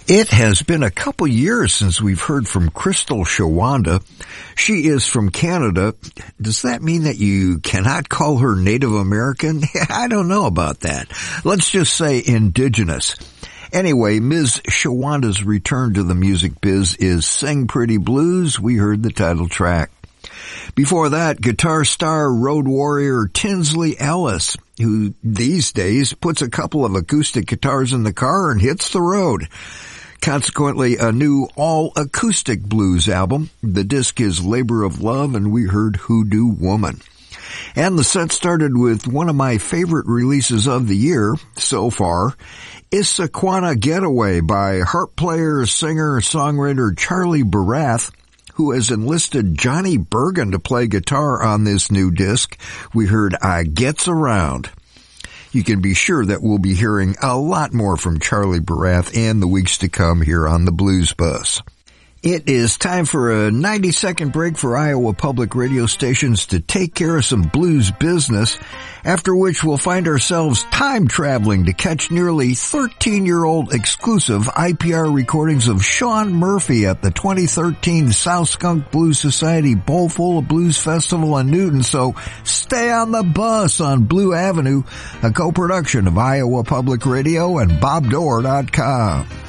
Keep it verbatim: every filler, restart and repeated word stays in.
It has been a couple years since we've heard from Crystal Shawanda. She is from Canada. Does that mean that you cannot call her Native American? I don't know about that. Let's just say indigenous. Anyway, Miz Shawanda's return to the music biz is Sing Pretty Blues. We heard the title track. Before that, guitar star road warrior Tinsley Ellis, who these days puts a couple of acoustic guitars in the car and hits the road. Consequently, a new all-acoustic blues album. The disc is Labor of Love, and we heard Hoodoo Woman. And the set started with one of my favorite releases of the year so far, Issaquana Getaway by harp player, singer, songwriter Charlie Barath, who has enlisted Johnny Bergen to play guitar on this new disc. We heard I Gets Around. You can be sure that we'll be hearing a lot more from Charlie Barath in the weeks to come here on the Blues Bus. It is time for a ninety-second break for Iowa Public Radio stations to take care of some blues business, after which we'll find ourselves time-traveling to catch nearly thirteen-year-old exclusive I P R recordings of Sean Murphy at the twenty thirteen South Skunk Blues Society Bowl Full of Blues Festival in Newton, so stay on the bus on Blue Avenue, a co-production of Iowa Public Radio and Bob Dore dot com.